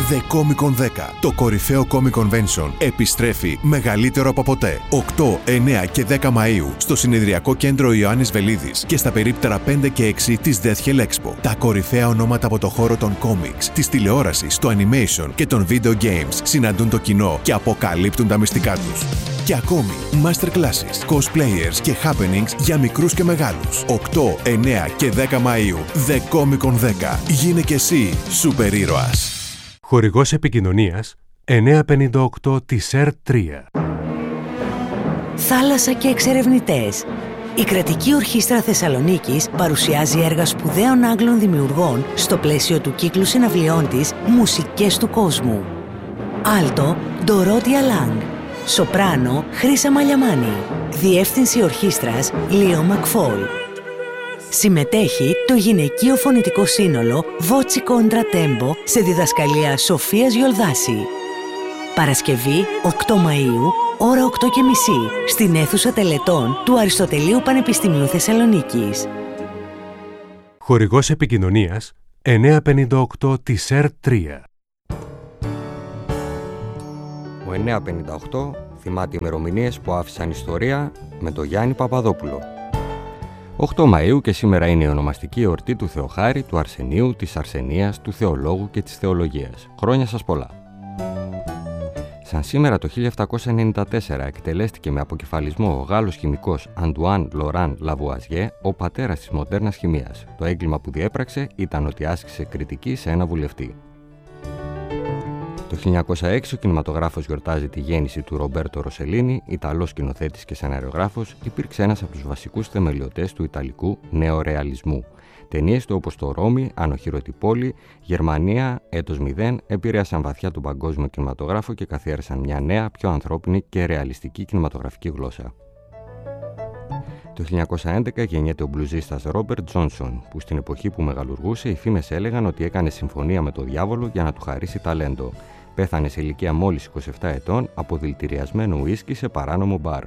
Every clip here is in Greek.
The Comic Con 10. Το κορυφαίο Comic Convention επιστρέφει μεγαλύτερο από ποτέ. 8, 9 και 10 Μαΐου στο συνεδριακό κέντρο Ιωάννης Βελίδης και στα περίπτερα 5 και 6 της Death Hell Expo. Τα κορυφαία ονόματα από το χώρο των comics, της τηλεόρασης, του animation και των video games συναντούν το κοινό και αποκαλύπτουν τα μυστικά τους. Και ακόμη, masterclasses, cosplayers και happenings για μικρούς και μεγάλους. 8, 9 και 10 Μαΐου. The Comic Con 10. Γίνε και εσύ σούπερ ήρωας. Χορηγός επικοινωνίας 958 της ΕΡΤ3. Θάλασσα και εξερευνητές. Η Κρατική Ορχήστρα Θεσσαλονίκης παρουσιάζει έργα σπουδαίων Άγγλων δημιουργών στο πλαίσιο του κύκλου συναυλιών της «Μουσικές του κόσμου». Άλτο, Ντορότια Λάγκ. Σοπράνο, Χρύσα Μαλιαμάνη. Διεύθυνση ορχήστρας, Λίο Μακφόλ. Συμμετέχει το γυναικείο φωνητικό σύνολο Voci Contratempo σε διδασκαλία Σοφίας Γιολδάση. Παρασκευή 8 Μαΐου, ώρα 8:30, στην αίθουσα τελετών του Αριστοτελείου Πανεπιστημίου Θεσσαλονίκης. Χορηγός επικοινωνίας 958 της ΕΡΤ3. Ο 958 θυμάται ημερομηνίες που άφησαν ιστορία με τον Γιάννη Παπαδόπουλο. 8 Μαΐου και σήμερα είναι η ονομαστική εορτή του Θεοχάρη, του Αρσενίου, της Αρσενίας, του Θεολόγου και της Θεολογίας. Χρόνια σας πολλά! Σαν σήμερα το 1794 εκτελέστηκε με αποκεφαλισμό ο Γάλλος χημικός Αντουάν Λοράν Λαβουαζιέ, ο πατέρας της μοντέρνας χημείας. Το έγκλημα που διέπραξε ήταν ότι άσκησε κριτική σε ένα βουλευτή. Το 1906 ο κινηματογράφος γιορτάζει τη γέννηση του Ρομπέρτο Ροσελίνι, Ιταλός σκηνοθέτης και σεναριογράφος, υπήρξε ένας από τους βασικούς θεμελιωτές του Ιταλικού νεορεαλισμού. Ταινίες του όπως το Ρώμη, Ανοχήρωτη πόλη, Γερμανία, Έτος 0 επηρέασαν βαθιά τον παγκόσμιο κινηματογράφο και καθιέρωσαν μια νέα, πιο ανθρώπινη και ρεαλιστική κινηματογραφική γλώσσα. Το 1911 γεννιέται ο μπλουζίστας Ρόμπερτ Τζόνσον, που στην εποχή που μεγαλουργούσε οι φήμες έλεγαν ότι έκανε συμφωνία με τον διάβολο για να του χαρίσει ταλέντο. Πέθανε σε ηλικία μόλις 27 ετών από δηλητηριασμένο ουίσκι σε παράνομο μπαρ.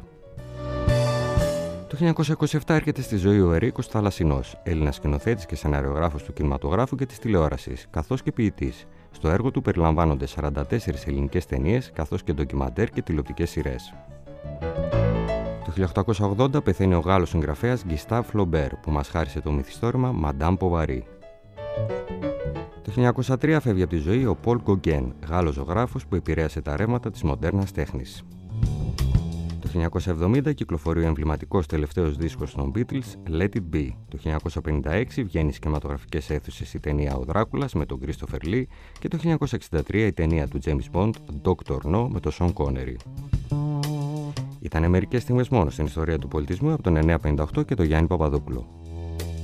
Το 1927 έρχεται στη ζωή ο Ερίκος Θαλασσινός, Έλληνας σκηνοθέτης και σεναριογράφος του κινηματογράφου και της τηλεόρασης, καθώς και ποιητής. Στο έργο του περιλαμβάνονται 44 ελληνικές ταινίες, καθώς και ντοκιμαντέρ και τηλεοπτικές σειρές. Το 1880 πεθαίνει ο Γάλλος συγγραφέας Γκιστάβ Φλομπέρ, που μας χάρισε το μυθιστόρημα Μαντάμ Ποβαρή. Το 1903 φεύγει από τη ζωή ο Πολ Γκογκέν, Γάλλος ζωγράφος που επηρέασε τα ρεύματα της μοντέρνας τέχνης. Το 1970 κυκλοφορεί ο εμβληματικός τελευταίος δίσκος των Beatles, Let It Be. Το 1956 βγαίνει στις κινηματογραφικές αίθουσες η ταινία Ο Δράκουλας με τον Κρίστοφερ Λι και το 1963 η ταινία του James Bond, Dr. No, με τον Σον Κόνερι. Ήταν μερικές στιγμές μόνο στην ιστορία του πολιτισμού από τον 958 και τον Γιάννη Παπαδόπουλο.